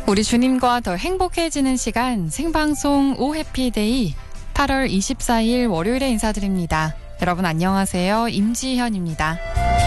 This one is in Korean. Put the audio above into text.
우리 주님과 더 행복해지는 시간 생방송 오 해피데이 8월 24일 월요일에 인사드립니다. 여러분 안녕하세요. 임지현입니다.